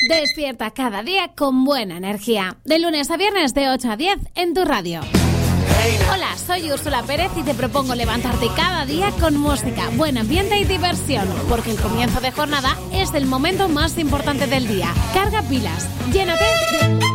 Despierta cada día con buena energía. De lunes a viernes de 8 a 10 en tu radio. Hola, soy Úrsula Pérez y te propongo levantarte cada día con música, buen ambiente y diversión, porque el comienzo de jornada es el momento más importante del día. Carga pilas, llénate de...